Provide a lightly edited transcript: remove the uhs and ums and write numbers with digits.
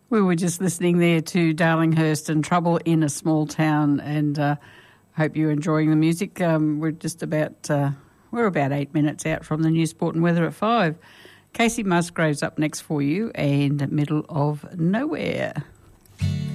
We were just listening there to Darlinghurst and Trouble in a Small Town, and hope you're enjoying the music. We're about 8 minutes out from the news, sport and weather at 5. Casey Musgrave's up next for you, and Middle of Nowhere.